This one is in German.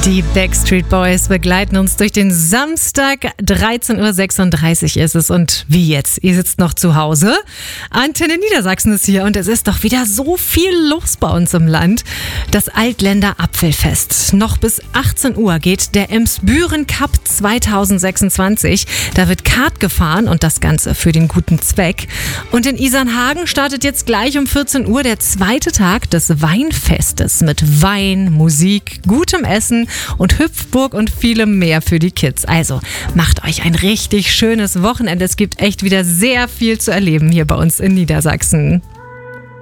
Die Backstreet Boys begleiten uns durch den Samstag. 13.36 Uhr ist es. Und wie jetzt? Ihr sitzt noch zu Hause. Antenne Niedersachsen ist hier und es ist doch wieder so viel los bei uns im Land. Das Altländer Apfelfest. Noch bis 18 Uhr geht der Emsbüren Cup 2026. Da wird Kart gefahren und das Ganze für den guten Zweck. Und in Isernhagen startet jetzt gleich um 14 Uhr der zweite Tag des Weinfestes mit Wein, Musik, gutem Essen und Hüpfburg und vielem mehr für die Kids. Also macht euch ein richtig schönes Wochenende. Es gibt echt wieder sehr viel zu erleben hier bei uns in Niedersachsen.